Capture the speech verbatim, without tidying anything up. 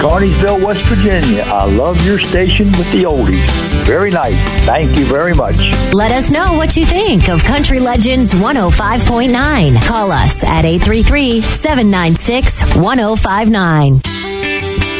Carneysville, West Virginia. I love your station with the oldies. Very nice. Thank you very much. Let us know what you think of Country Legends one oh five point nine. Call us at eight three three, seven nine six, one oh five nine.